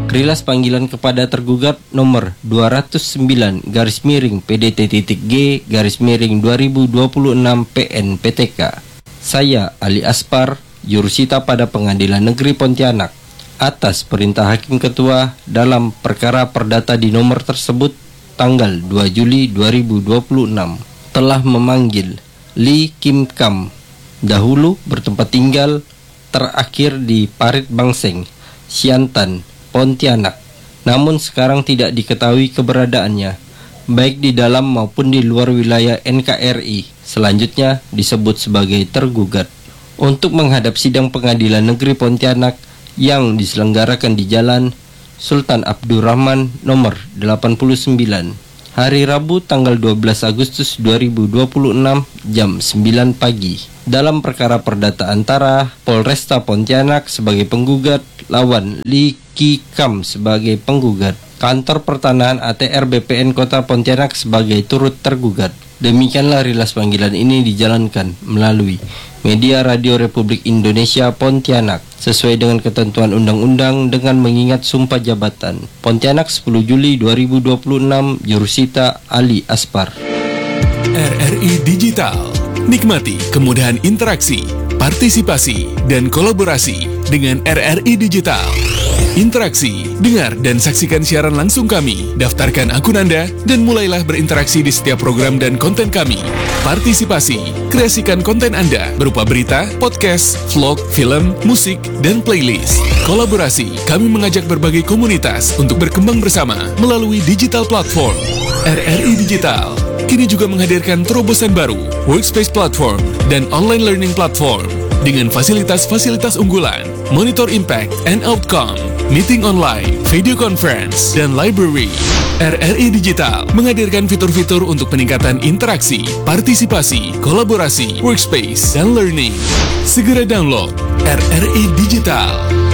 Rilas panggilan kepada tergugat nomor 209-PDT-G-2026 PN-PTK. Saya Ali Aspar, jurusita pada Pengadilan Negeri Pontianak, atas perintah Hakim Ketua dalam perkara perdata di nomor tersebut tanggal 2 Juli 2026 telah memanggil Lee Kim Kam, dahulu bertempat tinggal terakhir di Parit Bangseng, Siantan, Pontianak, namun sekarang tidak diketahui keberadaannya, baik di dalam maupun di luar wilayah NKRI, selanjutnya disebut sebagai tergugat, untuk menghadap sidang Pengadilan Negeri Pontianak yang diselenggarakan di Jalan Sultan Abdurrahman nomor 89, hari Rabu tanggal 12 Agustus 2026 jam 9 pagi, dalam perkara perdata antara Polresta Pontianak sebagai penggugat lawan Lee Ki Kam sebagai penggugat, Kantor Pertanahan ATR BPN Kota Pontianak sebagai turut tergugat. Demikianlah rilas panggilan ini dijalankan melalui Media Radio Republik Indonesia Pontianak sesuai dengan ketentuan undang-undang dengan mengingat sumpah jabatan. Pontianak 10 Juli 2026, Jurusita Ali Aspar. RRI Digital. Nikmati kemudahan interaksi, partisipasi, dan kolaborasi dengan RRI Digital. Interaksi, dengar dan saksikan siaran langsung kami, daftarkan akun Anda, dan mulailah berinteraksi di setiap program dan konten kami. Partisipasi, kreasikan konten Anda berupa berita, podcast, vlog, film, musik, dan playlist. Kolaborasi, kami mengajak berbagai komunitas untuk berkembang bersama melalui digital platform. RRI Digital kini juga menghadirkan terobosan baru, workspace platform, dan online learning platform dengan fasilitas-fasilitas unggulan, monitor impact and outcome, meeting online, video conference, dan library. RRI Digital menghadirkan fitur-fitur untuk peningkatan interaksi, partisipasi, kolaborasi, workspace, dan learning. Segera download RRI Digital.